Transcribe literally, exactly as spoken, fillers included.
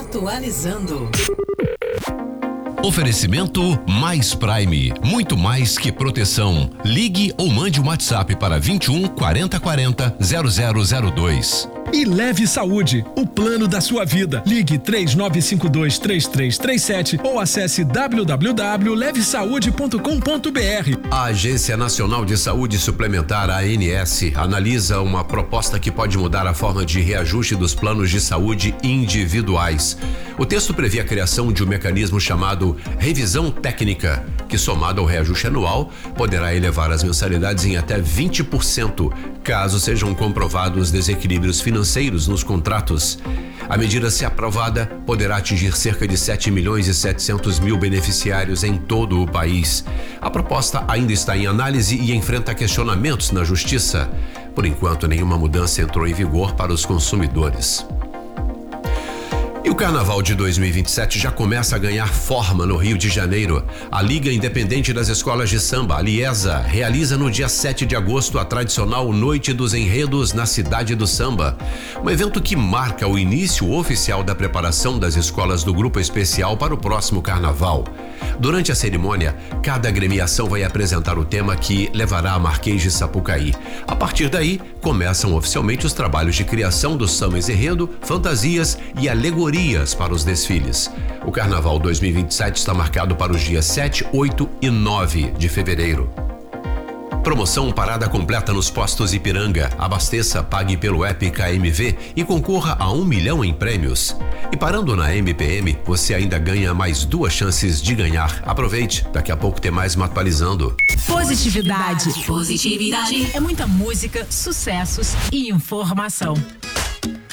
Atualizando. Oferecimento Mais Prime, muito mais que proteção. Ligue ou mande um WhatsApp para vinte e um, quarenta, quarenta, zero zero zero dois. E Leve Saúde, o plano da sua vida. Ligue três nove cinco dois, três três três sete ou acesse w w w ponto leve saúde ponto com ponto b r. A Agência Nacional de Saúde Suplementar, A N S, analisa uma proposta que pode mudar a forma de reajuste dos planos de saúde individuais. O texto prevê a criação de um mecanismo chamado revisão técnica, que somado ao reajuste anual, poderá elevar as mensalidades em até vinte por cento, caso sejam comprovados desequilíbrios financeiros nos contratos. A medida, se aprovada, poderá atingir cerca de sete milhões e setecentos mil beneficiários em todo o país. A proposta ainda está em análise e enfrenta questionamentos na Justiça. Por enquanto, nenhuma mudança entrou em vigor para os consumidores. E o Carnaval de dois mil e vinte e sete já começa a ganhar forma no Rio de Janeiro. A Liga Independente das Escolas de Samba, a Liesa, realiza no dia sete de agosto a tradicional Noite dos Enredos na Cidade do Samba. Um evento que marca o início oficial da preparação das escolas do Grupo Especial para o próximo Carnaval. Durante a cerimônia, cada agremiação vai apresentar o tema que levará a Marquês de Sapucaí. A partir daí, começam oficialmente os trabalhos de criação do samba enredo, fantasias e alegorias para os desfiles. O Carnaval dois mil e vinte e sete está marcado para os dias sete, oito e nove de fevereiro. Promoção parada completa nos postos Ipiranga. Abasteça, pague pelo app K M V e concorra a um milhão em prêmios. E parando na M P M, você ainda ganha mais duas chances de ganhar. Aproveite, daqui a pouco tem mais uma atualizando. Positividade. Positividade. É muita música, sucessos e informação.